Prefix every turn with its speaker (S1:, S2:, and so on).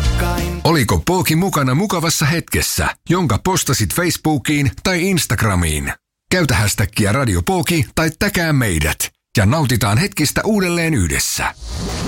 S1: rakkain.
S2: Oliko Pooki mukana mukavassa hetkessä, jonka postasit Facebookiin tai Instagramiin? Käytä hashtagia Radio Pooki tai täkää meidät ja nautitaan hetkistä uudelleen yhdessä.